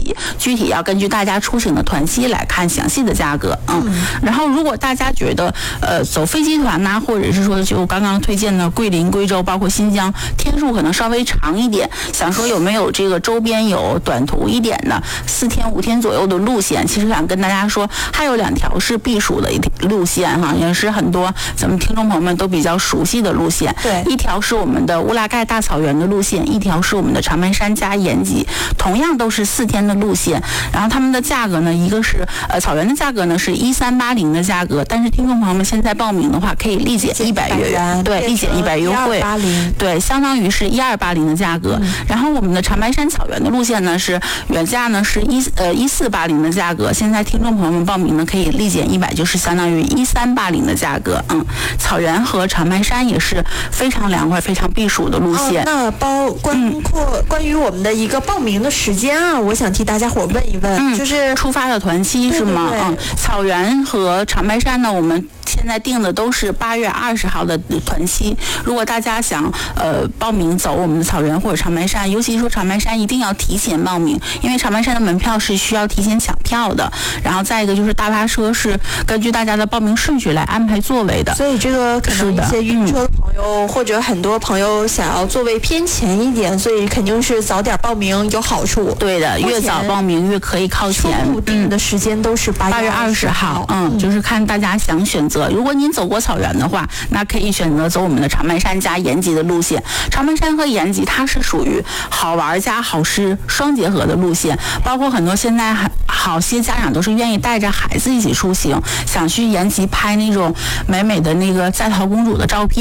起，具体要根据大家出行的团期来看详细的价格。然后如果大家觉得走飞机团呐，或者是说就刚刚推荐的桂林、贵州，包括新疆，天数可能稍微长一点，想说有没有这个周边有短途一点的4天5天左右的路线，其实想跟大家说，还有2条是避暑的路线哈，也是很多咱们听众朋友们都比较熟悉的路线。 对， 一条是我们的乌拉盖大草原的路线，一条是我们的长白山加延吉，同样都是4天的路线。然后他们的价格呢，一个是草原的价格呢是1380的价格，但是听众朋友们现在报名的话可以立减100元，对，立减100优惠，对，相当于是1280的价格。然后我们的长白山草原的路线呢是原价呢是1480的价格，现在听众朋友们报名呢可以立减100，就是相当于1380的价格。草原和长白山也是非常凉快、非常避暑的路线。 那关于我们的一个报名的时间啊，我想替大家伙问一问，就是出发的团期是吗？草原和长白山呢，我们现在定的都是8月20号的团期。如果大家想报名走我们的草原或者长白山，尤其说长白山一定要提前报名，因为长白山的门票是需要提前抢票的。然后再一个就是大巴车是根据大家的报名顺序来安排座位的， 所以这个可能一些晕车的朋友或者很多朋友想要座位偏前一点，所以肯定是早点报名有好处。 对的，越早报名越可以靠前。 定的时间都是8月 20号，就是看大家想选择。如果您走过草原的话，那可以选择走我们的长白山加延吉的路线。长白山和延吉它是属于好玩加好吃双结合的路线，包括很多现在好些家长都是愿意带着孩子一起出行，想去延吉拍那种美美的那个在逃公主的照片。